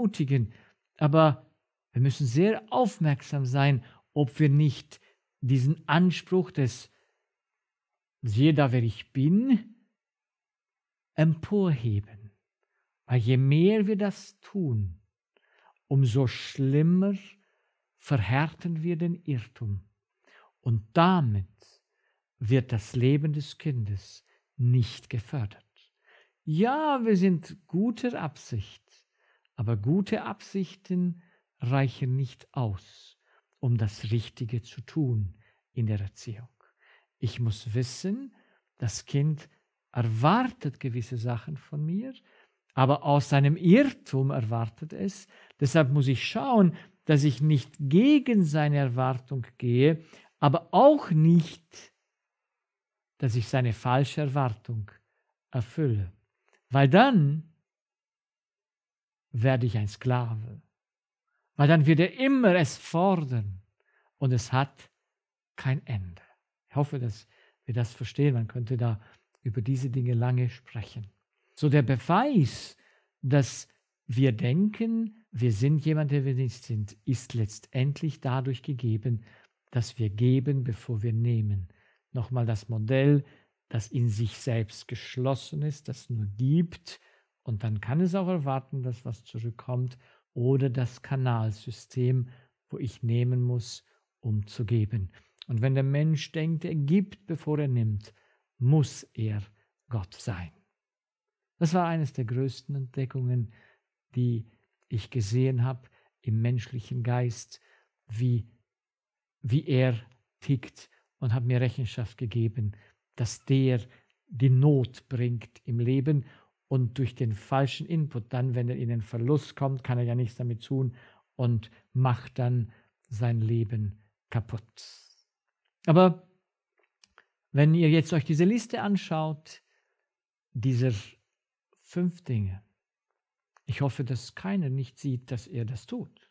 ermutigen, aber wir müssen sehr aufmerksam sein, ob wir nicht diesen Anspruch des siehe da, wer ich bin, emporheben. Weil je mehr wir das tun, umso schlimmer verhärten wir den Irrtum. Und damit wird das Leben des Kindes nicht gefördert. Ja, wir sind guter Absicht, aber gute Absichten reichen nicht aus, um das Richtige zu tun in der Erziehung. Ich muss wissen, das Kind erwartet gewisse Sachen von mir, aber aus seinem Irrtum erwartet es. Deshalb muss ich schauen, dass ich nicht gegen seine Erwartung gehe, aber auch nicht, dass ich seine falsche Erwartung erfülle. Weil dann werde ich ein Sklave. Weil dann wird er immer es fordern und es hat kein Ende. Ich hoffe, dass wir das verstehen. Man könnte da über diese Dinge lange sprechen. So der Beweis, dass wir denken, wir sind jemand, der wir nicht sind, ist letztendlich dadurch gegeben, dass wir geben, bevor wir nehmen. Nochmal das Modell, das in sich selbst geschlossen ist, das nur gibt und dann kann es auch erwarten, dass was zurückkommt, oder das Kanalsystem, wo ich nehmen muss, um zu geben. Und wenn der Mensch denkt, er gibt, bevor er nimmt, muss er Gott sein. Das war eines der größten Entdeckungen, die ich gesehen habe im menschlichen Geist, wie er tickt, und habe mir Rechenschaft gegeben, dass der die Not bringt im Leben und durch den falschen Input dann, wenn er in den Verlust kommt, kann er ja nichts damit tun und macht dann sein Leben kaputt. Aber wenn ihr jetzt euch diese Liste anschaut, dieser 5 Dinge, ich hoffe, dass keiner nicht sieht, dass er das tut.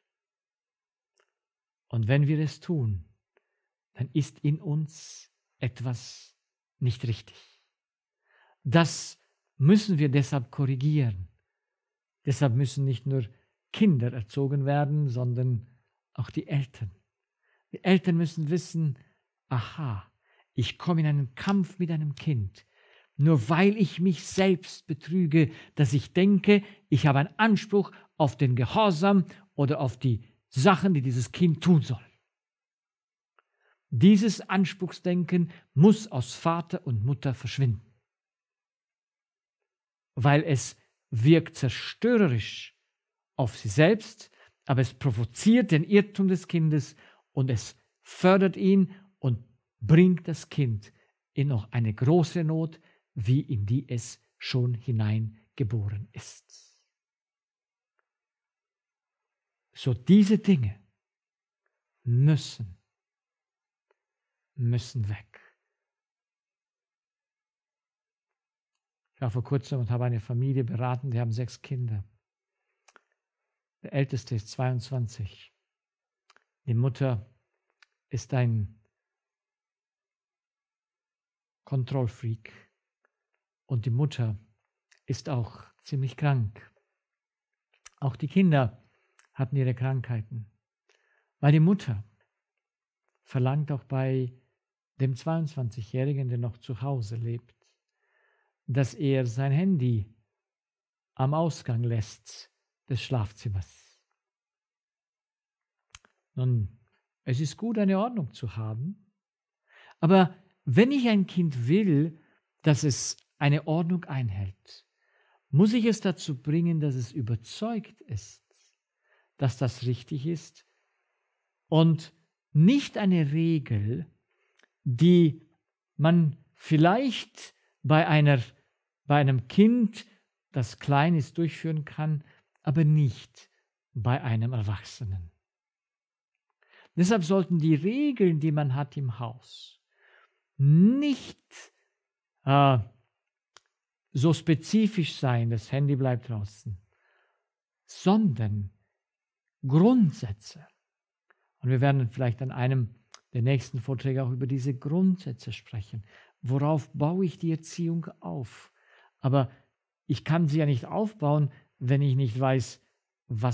Und wenn wir es tun, dann ist in uns etwas nicht richtig. Das müssen wir deshalb korrigieren. Deshalb müssen nicht nur Kinder erzogen werden, sondern auch die Eltern. Die Eltern müssen wissen, aha, ich komme in einen Kampf mit einem Kind, nur weil ich mich selbst betrüge, dass ich denke, ich habe einen Anspruch auf den Gehorsam oder auf die Sachen, die dieses Kind tun soll. Dieses Anspruchsdenken muss aus Vater und Mutter verschwinden, weil es wirkt zerstörerisch auf sie selbst, aber es provoziert den Irrtum des Kindes und es fördert ihn und bringt das Kind in noch eine große Not, wie in die es schon hineingeboren ist. So diese Dinge müssen weg. Ich war vor kurzem und habe eine Familie beraten, die haben 6 Kinder. Der älteste ist 22. Die Mutter ist ein Kontrollfreak und die Mutter ist auch ziemlich krank. Auch die Kinder hatten ihre Krankheiten, weil die Mutter verlangt auch bei dem 22-Jährigen, der noch zu Hause lebt, dass er sein Handy am Ausgang lässt des Schlafzimmers. Nun, es ist gut, eine Ordnung zu haben, aber wenn ich ein Kind will, dass es eine Ordnung einhält, muss ich es dazu bringen, dass es überzeugt ist, dass das richtig ist und nicht eine Regel, die man vielleicht bei einem Kind, das klein ist, durchführen kann, aber nicht bei einem Erwachsenen. Deshalb sollten die Regeln, die man hat im Haus, nicht so spezifisch sein, das Handy bleibt draußen, sondern Grundsätze. Und wir werden vielleicht an einem der nächsten Vorträge auch über diese Grundsätze sprechen. Worauf baue ich die Erziehung auf? Aber ich kann sie ja nicht aufbauen, wenn ich nicht weiß, was